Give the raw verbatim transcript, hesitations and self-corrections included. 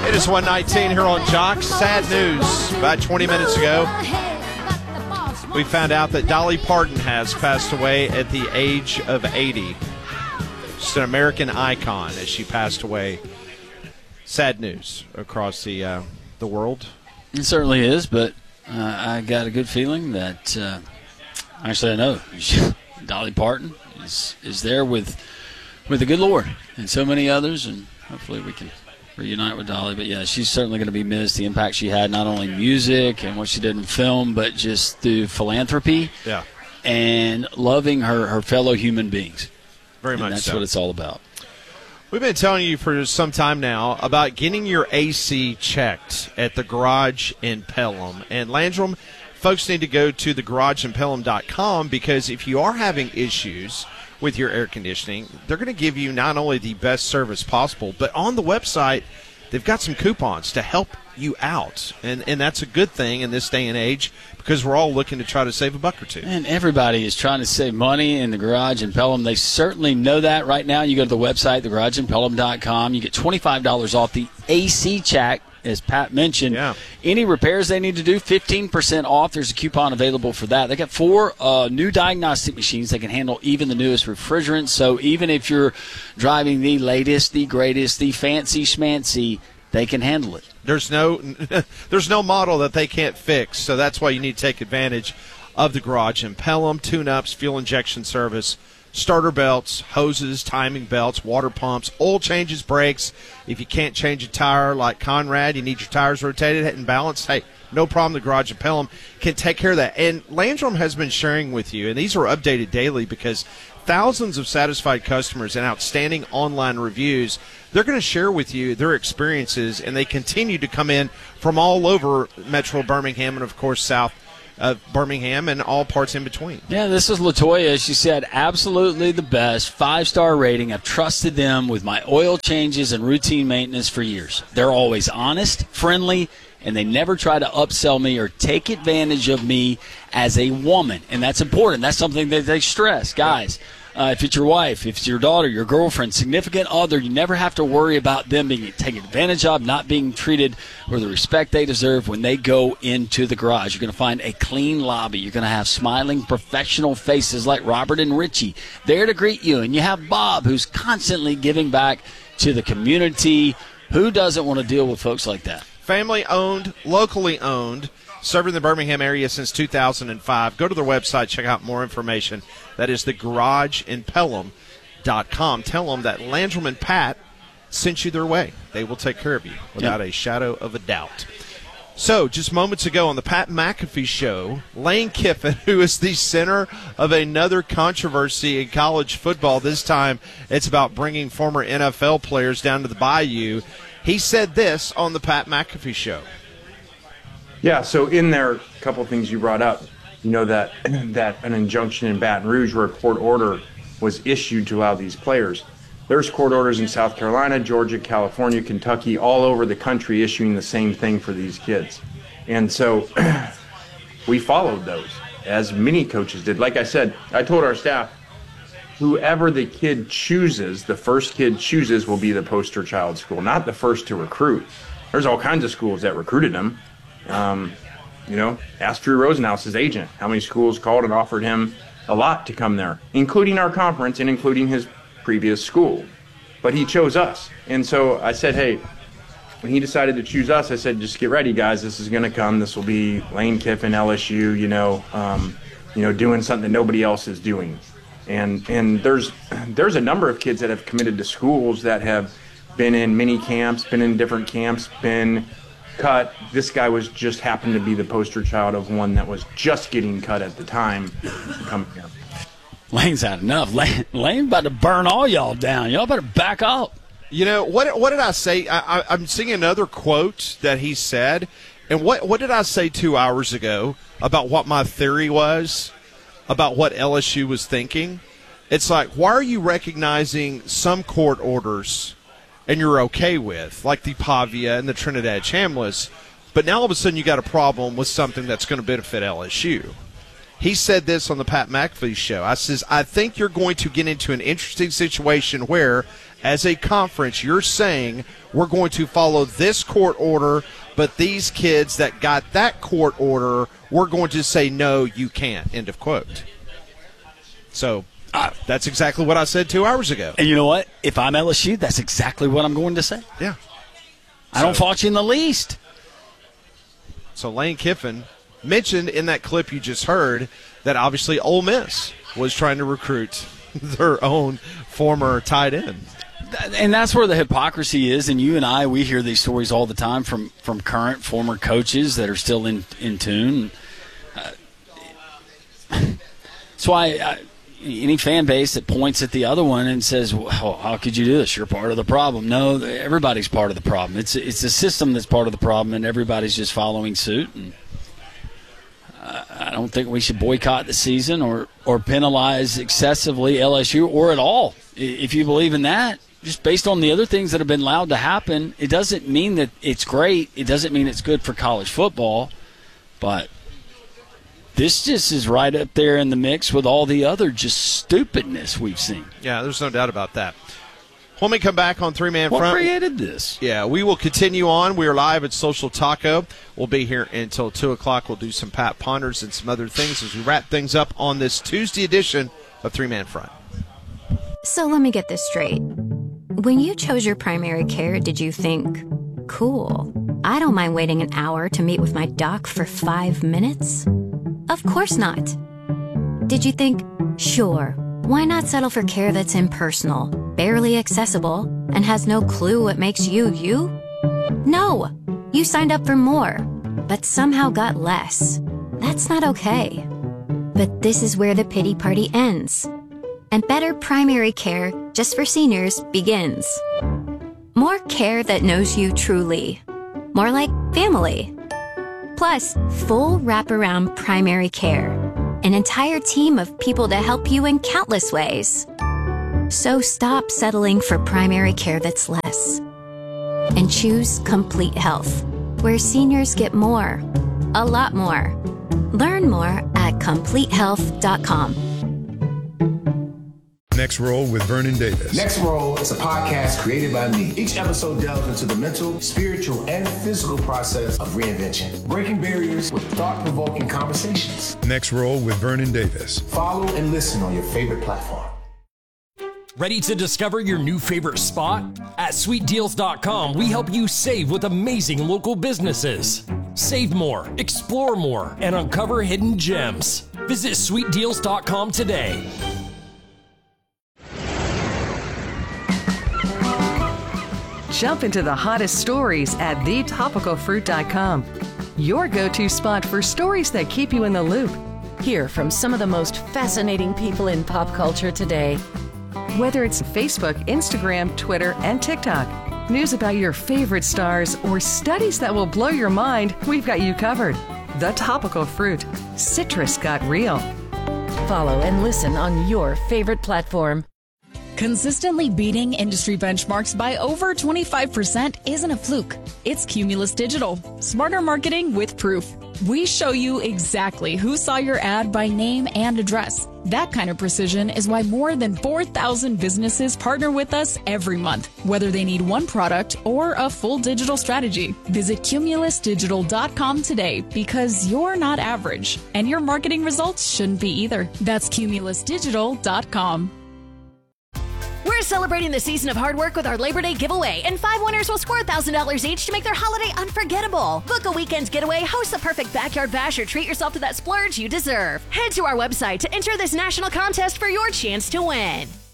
It is one nineteen here on Jock. Sad news. About twenty minutes ago, we found out that Dolly Parton has passed away at the age of eighty. She's an American icon as she passed away. Sad news across the uh, the world. It certainly is, but uh, I got a good feeling that, uh, actually I know, Dolly Parton is, is there with with the good Lord and so many others, and hopefully we can reunite with Dolly. But yeah, she's certainly going to be missed. The impact she had, not only music and what she did in film, but just through philanthropy yeah. and loving her, her fellow human beings. Very and much that's so. what it's all about. We've been telling you for some time now about getting your A C checked at the Garage in Pelham. And Landrum, folks need to go to the garage in pelham dot com, because if you are having issues with your air conditioning, they're going to give you not only the best service possible, but on the website, they've got some coupons to help you out. And and that's a good thing in this day and age, because we're all looking to try to save a buck or two. And everybody is trying to save money in the Garage in Pelham. They certainly know that right now. You go to the website, the garage in pelham dot com. You get twenty-five dollars off the A C check, as Pat mentioned. Yeah. Any repairs they need to do, fifteen percent off. There's a coupon available for that. They got four uh, new diagnostic machines that can handle even the newest refrigerants. So even if you're driving the latest, the greatest, the fancy schmancy, they can handle it. There's no there's no model that they can't fix, so that's why you need to take advantage of the Garage in Pelham. Tune-ups, fuel injection service, starter belts, hoses, timing belts, water pumps, oil changes, brakes. If you can't change a tire like Conrad, you need your tires rotated and balanced, hey, no problem. The Garage in Pelham can take care of that. And Landrum has been sharing with you, and these are updated daily because thousands of satisfied customers and outstanding online reviews. They're going to share with you their experiences, and they continue to come in from all over Metro Birmingham and, of course, South of Birmingham and all parts in between. Yeah, this is LaToya. She said, absolutely the best, five-star rating. I've trusted them with my oil changes and routine maintenance for years. They're always honest, friendly, and they never try to upsell me or take advantage of me as a woman. And that's important. That's something that they stress. Guys, uh, if it's your wife, if it's your daughter, your girlfriend, significant other, you never have to worry about them being taken advantage of, not being treated with the respect they deserve when they go into the garage. You're going to find a clean lobby. You're going to have smiling professional faces like Robert and Richie there to greet you. And you have Bob, who's constantly giving back to the community. Who doesn't want to deal with folks like that? Family-owned, locally owned, serving the Birmingham area since two thousand five. Go to their website, check out more information. That is the garage in pelham dot com. Tell them that Landrum and Pat sent you their way. They will take care of you without yep. a shadow of a doubt. So, just moments ago on the Pat McAfee Show, Lane Kiffin, who is the center of another controversy in college football, this time it's about bringing former N F L players down to the Bayou. He said this on the Pat McAfee Show. Yeah, so in there, a couple of things you brought up. You know that that an injunction in Baton Rouge where a court order was issued to allow these players. There's court orders in South Carolina, Georgia, California, Kentucky, all over the country issuing the same thing for these kids. And so we followed those, as many coaches did. Like I said, I told our staff, whoever the kid chooses, the first kid chooses will be the poster child school, not the first to recruit. There's all kinds of schools that recruited him. Um, you know, ask Drew Rosenhaus, his agent, how many schools called and offered him a lot to come there, including our conference and including his previous school. But he chose us. And so I said, hey, when he decided to choose us, I said, just get ready, guys. This is going to come. This will be Lane Kiffin, L S U, you know, um, you know, doing something that nobody else is doing. And and there's there's a number of kids that have committed to schools that have been in mini camps, been in different camps, been cut. This guy was just happened to be the poster child of one that was just getting cut at the time to come here. Lane's had enough. Lane, Lane about to burn all y'all down. Y'all better back up. You know, what what did I say? I, I, I'm seeing another quote that he said. And what, what did I say two hours ago about what my theory was about what L S U was thinking? It's like, why are you recognizing some court orders and you're okay with, like the Pavia and the Trinidad Chambliss, but now all of a sudden you got a problem with something that's going to benefit L S U? He said this on the Pat McAfee Show. I says, I think you're going to get into an interesting situation where as a conference, you're saying we're going to follow this court order, but these kids that got that court order, we're going to say, no, you can't, end of quote. So uh, that's exactly what I said two hours ago. And you know what? If I'm L S U, that's exactly what I'm going to say. Yeah. I so, don't fault you in the least. So Lane Kiffin mentioned in that clip you just heard that obviously Ole Miss was trying to recruit their own former tight end. And that's where the hypocrisy is. And you and I, we hear these stories all the time from, from current, former coaches that are still in, in tune. Uh, that's why I, any fan base that points at the other one and says, well, how could you do this? You're part of the problem. No, everybody's part of the problem. It's, it's the system that's part of the problem, and everybody's just following suit. And uh, I don't think we should boycott the season or, or penalize excessively L S U or at all. If you believe in that, just based on the other things that have been allowed to happen, it doesn't mean that it's great. It doesn't mean it's good for college football. But this just is right up there in the mix with all the other just stupidness we've seen. Yeah, there's no doubt about that. When we come back on Three Man Front. What created this? Yeah, we will continue on. We are live at Social Taco. We'll be here until two o'clock. We'll do some Pat Ponders and some other things as we wrap things up on this Tuesday edition of Three Man Front. So let me get this straight. When you chose your primary care, did you think, cool, I don't mind waiting an hour to meet with my doc for five minutes? Of course not. Did you think, sure, why not settle for care that's impersonal, barely accessible, and has no clue what makes you you? No, you signed up for more, but somehow got less. That's not okay. But this is where the pity party ends. And better primary care just for seniors begins. More care that knows you truly. More like family. Plus, full wraparound primary care. An entire team of people to help you in countless ways. So stop settling for primary care that's less. And choose Complete Health, where seniors get more. A lot more. Learn more at complete health dot com. Next Roll with Vernon Davis. Next Roll is a podcast created by me. Each episode delves into the mental, spiritual, and physical process of reinvention, breaking barriers with thought-provoking conversations. Next Roll with Vernon Davis. Follow and listen on your favorite platform. Ready to discover your new favorite spot? At sweet deals dot com, we help you save with amazing local businesses. Save more, explore more, and uncover hidden gems. Visit sweet deals dot com today. Jump into the hottest stories at the topical fruit dot com. Your go-to spot for stories that keep you in the loop. Hear from some of the most fascinating people in pop culture today. Whether it's Facebook, Instagram, Twitter, and TikTok, news about your favorite stars, or studies that will blow your mind, we've got you covered. The Topical Fruit. Citrus got real. Follow and listen on your favorite platform. Consistently beating industry benchmarks by over twenty-five percent isn't a fluke. It's Cumulus Digital. Smarter marketing with proof. We show you exactly who saw your ad by name and address. That kind of precision is why more than four thousand businesses partner with us every month, whether they need one product or a full digital strategy. Visit cumulus digital dot com today because you're not average, and your marketing results shouldn't be either. That's cumulus digital dot com. We're celebrating the season of hard work with our Labor Day giveaway, and five winners will score one thousand dollars each to make their holiday unforgettable. Book a weekend's getaway, host the perfect backyard bash, or treat yourself to that splurge you deserve. Head to our website to enter this national contest for your chance to win.